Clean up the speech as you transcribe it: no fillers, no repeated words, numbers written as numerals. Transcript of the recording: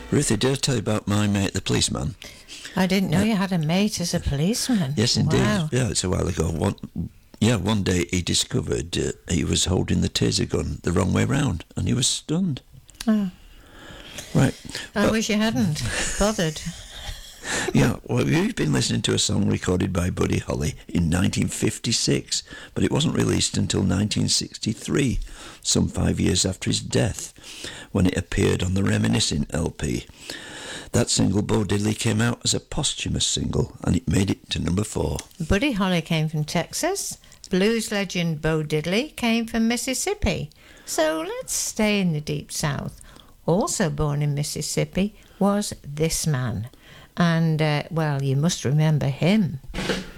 Ruthie, did I tell you about my mate, the policeman? I didn't know you had a mate as a policeman. Yes, indeed. Wow. Yeah, it's a while ago. One day he discovered he was holding the taser gun the wrong way round, and he was stunned. Oh. Right. I wish you hadn't bothered. Yeah, well, you've been listening to a song recorded by Buddy Holly in 1956, but it wasn't released until 1963, some 5 years after his death, when it appeared on the Reminiscing LP. That single, Bo Diddley, came out as a posthumous single, and it made it to number 4. Buddy Holly came from Texas. Blues legend Bo Diddley came from Mississippi. So let's stay in the Deep South. Also born in Mississippi was this man. And, well, you must remember him.